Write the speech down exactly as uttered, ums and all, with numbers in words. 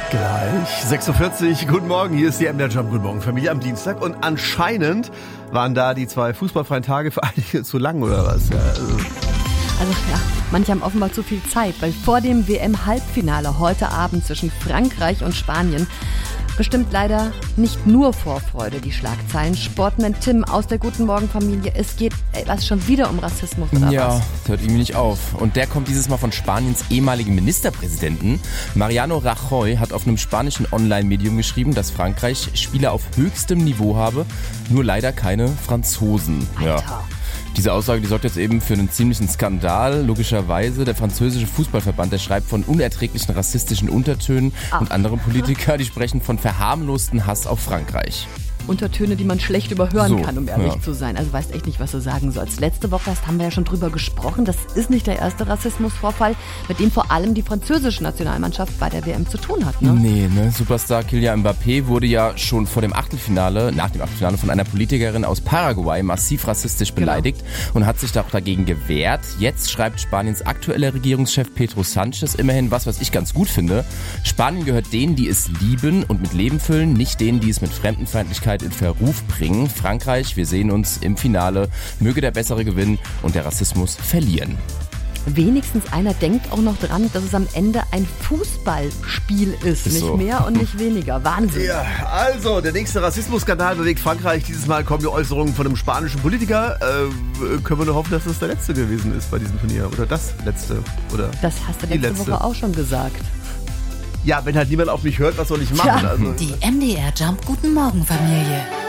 Gleich sechs Uhr vierzig, guten Morgen, hier ist die M D R Jump, guten Morgen Familie am Dienstag und anscheinend waren da die zwei fußballfreien Tage für einige zu lang oder was? Ja, also. Also ja, manche haben offenbar zu viel Zeit, weil vor dem W M-Halbfinale heute Abend zwischen Frankreich und Spanien bestimmt leider nicht nur Vorfreude die Schlagzeilen. Sportman Tim aus der Guten Morgen Familie, es geht ey, was schon wieder um Rassismus oder ja, was? Ja, hört irgendwie nicht auf. Und der kommt dieses Mal von Spaniens ehemaligen Ministerpräsidenten. Mariano Rajoy hat auf einem spanischen Online-Medium geschrieben, dass Frankreich Spieler auf höchstem Niveau habe, nur leider keine Franzosen. Alter. Ja. Diese Aussage, die sorgt jetzt eben für einen ziemlichen Skandal. Logischerweise, der französische Fußballverband, der schreibt von unerträglichen rassistischen Untertönen ah. und andere Politiker, die sprechen von verharmlosten Hass auf Frankreich. Untertöne, die man schlecht überhören so, kann, um ehrlich ja. zu sein. Also weißt echt nicht, was du sagen sollst. Letzte Woche erst haben wir ja schon drüber gesprochen. Das ist nicht der erste Rassismusvorfall, mit dem vor allem die französische Nationalmannschaft bei der W M zu tun hat. Ne? Nee, ne? Superstar Kylian Mbappé wurde ja schon vor dem Achtelfinale, nach dem Achtelfinale von einer Politikerin aus Paraguay massiv rassistisch beleidigt genau. und hat sich auch dagegen gewehrt. Jetzt schreibt Spaniens aktueller Regierungschef Pedro Sánchez immerhin was, was ich ganz gut finde. Spanien gehört denen, die es lieben und mit Leben füllen, nicht denen, die es mit Fremdenfeindlichkeit in Verruf bringen. Frankreich, wir sehen uns im Finale. Möge der Bessere gewinnen und der Rassismus verlieren. Wenigstens einer denkt auch noch dran, dass es am Ende ein Fußballspiel ist. ist nicht so. mehr und nicht weniger. Wahnsinn. Ja, also, der nächste Rassismusskandal bewegt Frankreich. Dieses Mal kommen die Äußerungen von einem spanischen Politiker. Äh, können wir nur hoffen, dass es der letzte gewesen ist bei diesem Turnier. Oder das letzte. Oder das hast du letzte, letzte Woche auch schon gesagt. Ja, wenn halt niemand auf mich hört, was soll ich machen? Tja. Also, die M D R Jump Guten Morgen Familie.